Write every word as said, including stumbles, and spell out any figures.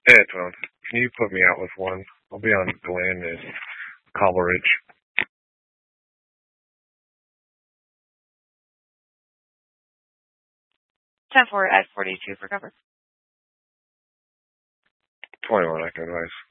Hey, Tone. Can you put me out with one? I'll be on Glen and Cobble Ridge. ten four at forty-two for cover. twenty-one, I can advise.